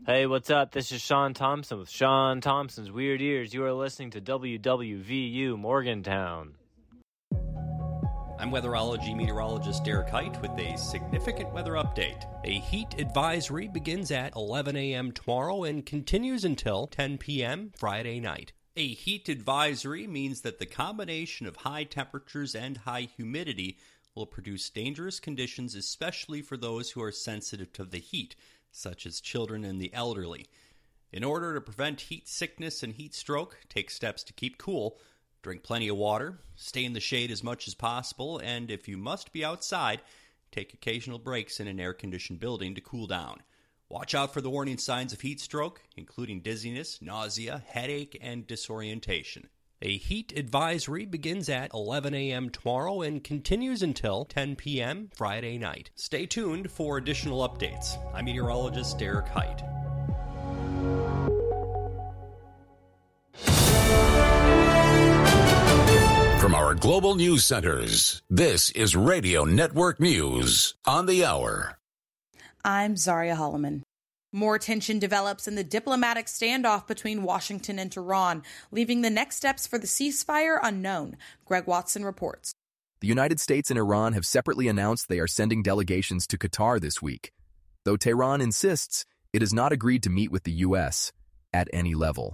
Hey, what's up? This is Sean Thompson with Sean Thompson's Weird Ears. You are listening to WWVU Morgantown. I'm weatherology meteorologist Derek Height with a significant weather update. A heat advisory begins at 11 a.m. tomorrow and continues until 10 p.m. Friday night. A heat advisory means that the combination of high temperatures and high humidity will produce dangerous conditions, especially for those who are sensitive to the heat, such as children and the elderly. In order to prevent heat sickness and heat stroke, take steps to keep cool. Drink plenty of water, stay in the shade as much as possible, and if you must be outside, take occasional breaks in an air-conditioned building to cool down. Watch out for the warning signs of heat stroke, including dizziness, nausea, headache, and disorientation. A heat advisory begins at 11 a.m. tomorrow and continues until 10 p.m. Friday night. Stay tuned for additional updates. I'm meteorologist Derek Height. From our global news centers, this is Radio Network News on the hour. I'm Zaria Holloman. More tension develops in the diplomatic standoff between Washington and Tehran, leaving the next steps for the ceasefire unknown. Greg Watson reports. The United States and Iran have separately announced they are sending delegations to Qatar this week, though Tehran insists it has not agreed to meet with the U.S. at any level.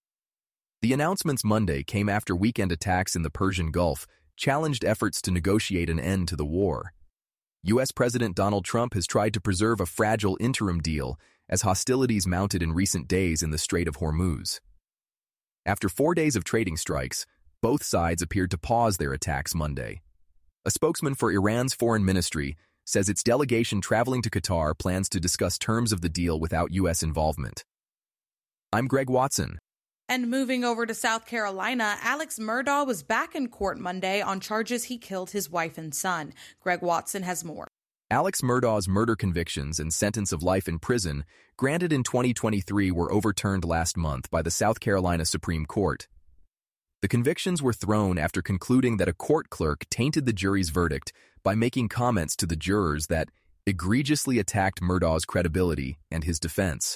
The announcements Monday came after weekend attacks in the Persian Gulf challenged efforts to negotiate an end to the war. U.S. President Donald Trump has tried to preserve a fragile interim deal as hostilities mounted in recent days in the Strait of Hormuz. After 4 days of trading strikes, both sides appeared to pause their attacks Monday. A spokesman for Iran's foreign ministry says its delegation traveling to Qatar plans to discuss terms of the deal without U.S. involvement. I'm Greg Watson. And moving over to South Carolina, Alex Murdaugh was back in court Monday on charges he killed his wife and son. Greg Watson has more. Alex Murdaugh's murder convictions and sentence of life in prison, granted in 2023, were overturned last month by the South Carolina Supreme Court. The convictions were thrown after concluding that a court clerk tainted the jury's verdict by making comments to the jurors that egregiously attacked Murdaugh's credibility and his defense.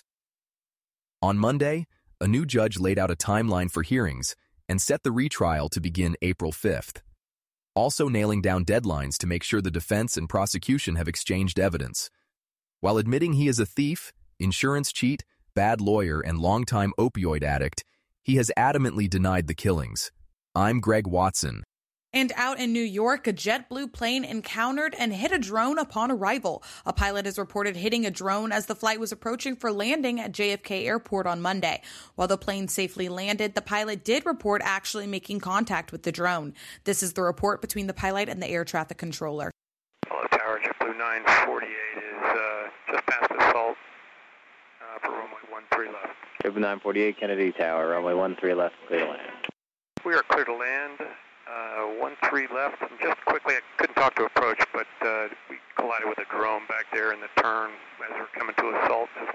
On Monday, a new judge laid out a timeline for hearings and set the retrial to begin April 5th, also nailing down deadlines to make sure the defense and prosecution have exchanged evidence. While admitting he is a thief, insurance cheat, bad lawyer, and longtime opioid addict, he has adamantly denied the killings. I'm Greg Watson. And out in New York, a JetBlue plane encountered and hit a drone upon arrival. A pilot is reported hitting a drone as the flight was approaching for landing at JFK Airport on Monday. While the plane safely landed, the pilot did report actually making contact with the drone. This is the report between the pilot and the air traffic controller. Hello, Tower, JetBlue 948 is just past the salt for runway 13 left. JetBlue 948, Kennedy Tower, runway 13 left, clear to land. We are clear to land. 13 left. And just quickly, I couldn't talk to approach, but we collided with a drone back there in the turn as we're coming to assault. Just